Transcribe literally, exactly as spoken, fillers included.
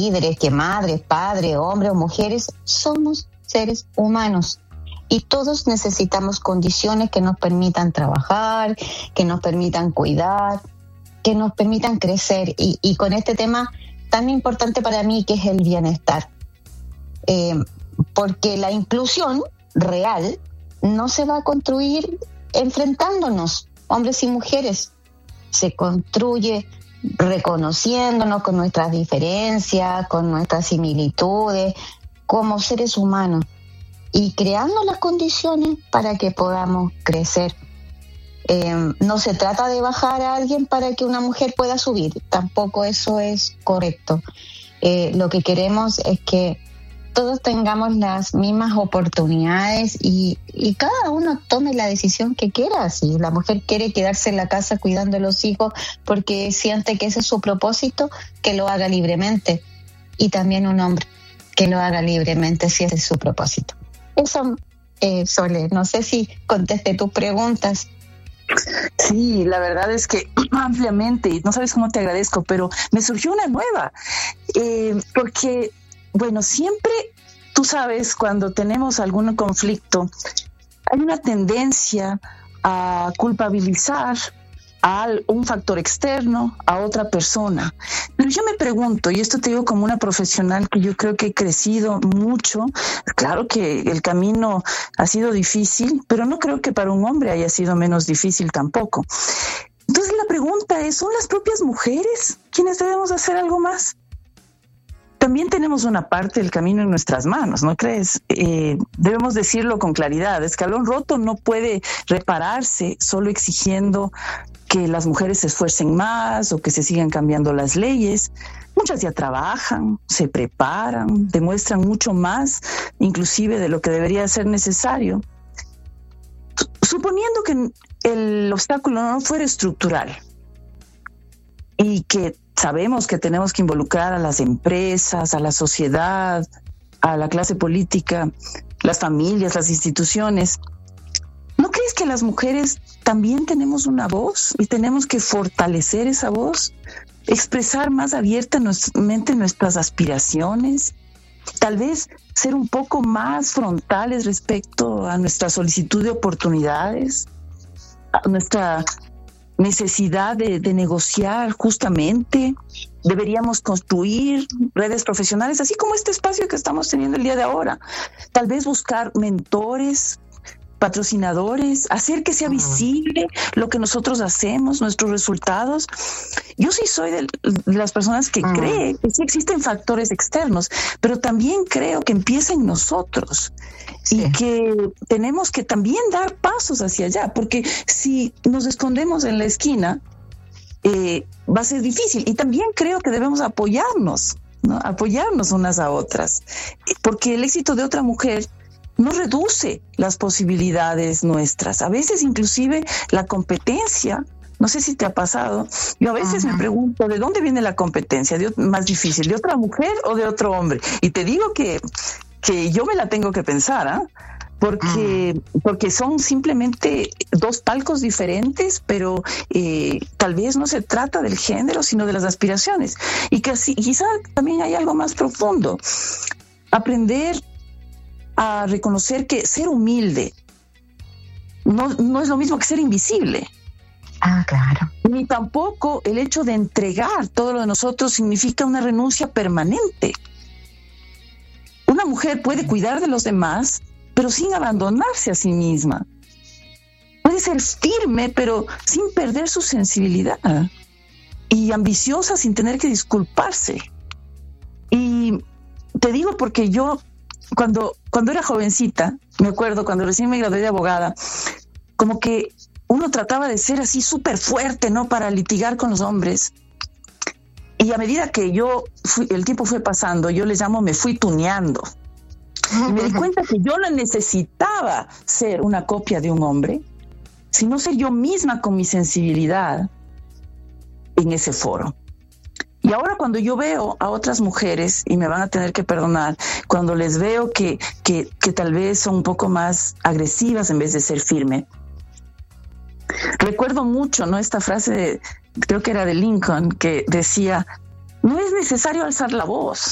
líderes, que madres, padres, hombres o mujeres, somos seres humanos. Y todos necesitamos condiciones que nos permitan trabajar, que nos permitan cuidar, que nos permitan crecer. Y, y con este tema tan importante para mí que es el bienestar. Eh, porque la inclusión real no se va a construir enfrentándonos, hombres y mujeres. Se construye reconociéndonos con nuestras diferencias, con nuestras similitudes, como seres humanos. Y creando las condiciones para que podamos crecer. Eh, no se trata de bajar a alguien para que una mujer pueda subir, tampoco eso es correcto. Eh, lo que queremos es que todos tengamos las mismas oportunidades y, y cada uno tome la decisión que quiera. Si la mujer quiere quedarse en la casa cuidando a los hijos porque siente que ese es su propósito, que lo haga libremente. Y también un hombre, que lo haga libremente si ese es su propósito. Eso, eh, Sole, no sé si contesté tus preguntas. Sí, la verdad es que ampliamente, y no sabes cómo te agradezco, pero me surgió una nueva, eh, porque, bueno, siempre, tú sabes, cuando tenemos algún conflicto, hay una tendencia a culpabilizar a un factor externo, a otra persona. Pero yo me pregunto, y esto te digo como una profesional que yo creo que he crecido mucho, claro que el camino ha sido difícil, pero no creo que para un hombre haya sido menos difícil tampoco. Entonces la pregunta es, ¿son las propias mujeres quienes debemos hacer algo más? También tenemos una parte del camino en nuestras manos, ¿no crees? Eh, debemos decirlo con claridad. Escalón roto no puede repararse solo exigiendo que las mujeres se esfuercen más o que se sigan cambiando las leyes. Muchas ya trabajan, se preparan, demuestran mucho más, inclusive de lo que debería ser necesario. Suponiendo que el obstáculo no fuera estructural y que sabemos que tenemos que involucrar a las empresas, a la sociedad, a la clase política, las familias, las instituciones, ¿no crees que las mujeres también tenemos una voz y tenemos que fortalecer esa voz? Expresar más abiertamente nuestras aspiraciones, tal vez ser un poco más frontales respecto a nuestra solicitud de oportunidades, a nuestra necesidad de, de negociar justamente. Deberíamos construir redes profesionales, así como este espacio que estamos teniendo el día de ahora. Tal vez buscar mentores, patrocinadores, hacer que sea visible lo que nosotros hacemos, nuestros resultados. Yo sí soy de las personas que uh-huh. cree que sí existen factores externos, pero también creo que empieza en nosotros sí. y que tenemos que también dar pasos hacia allá, porque si nos escondemos en la esquina, eh, va a ser difícil. Y también creo que debemos apoyarnos, ¿no? Apoyarnos unas a otras, porque el éxito de otra mujer no reduce las posibilidades nuestras. A veces inclusive la competencia, no sé si te ha pasado, yo a veces uh-huh. me pregunto, ¿de dónde viene la competencia? ¿De, más difícil, de otra mujer o de otro hombre? Y te digo que, que yo me la tengo que pensar, ¿ah? ¿eh? Porque, uh-huh. porque son simplemente dos palcos diferentes, pero eh, tal vez no se trata del género, sino de las aspiraciones. Y que así, quizá también hay algo más profundo. Aprender a reconocer que ser humilde no, no es lo mismo que ser invisible. Ah, claro. Ni tampoco el hecho de entregar todo lo de nosotros significa una renuncia permanente. Una mujer puede cuidar de los demás, pero sin abandonarse a sí misma. Puede ser firme, pero sin perder su sensibilidad. Y ambiciosa sin tener que disculparse. Y te digo porque yo Cuando, cuando era jovencita, me acuerdo cuando recién me gradué de abogada, como que uno trataba de ser así súper fuerte, ¿no? Para litigar con los hombres. Y a medida que yo, fui, el tiempo fue pasando, yo les llamo, me fui tuneando. Y me di cuenta que yo no necesitaba ser una copia de un hombre, sino ser yo misma con mi sensibilidad en ese foro. Y ahora cuando yo veo a otras mujeres, y me van a tener que perdonar, cuando les veo que, que, que tal vez son un poco más agresivas en vez de ser firme, recuerdo mucho, ¿no? Esta frase, de, creo que era de Lincoln, que decía, no es necesario alzar la voz,